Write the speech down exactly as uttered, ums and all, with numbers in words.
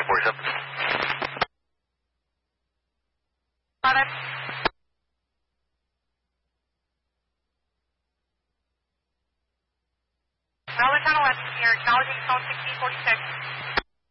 eight forty-seven. Father. Bravo Channel West, you're acknowledging phone sixteen forty-six.